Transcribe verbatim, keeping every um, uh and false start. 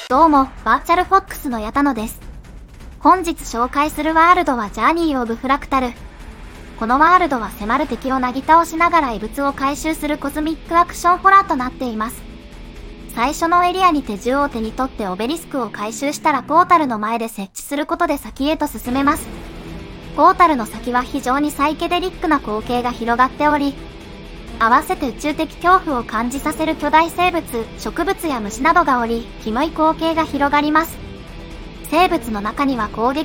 どうも、バーチャルフォックスの矢田野です。本日紹介するワールドはジャーニー・オブ・フラクタル。このワールドは迫る敵をなぎ倒しながら異物を回収するコズミックアクションホラーとなっています。最初のエリアにて銃を手に取ってオベリスクを回収したらポータルの前で設置することで先へと進めます。ポータルの先は非常にサイケデリックな光景が広がっており、合わせて宇宙的恐怖を感じさせる巨大生物、植物や虫などがおり、キモい光景が広がります。生物の中には攻撃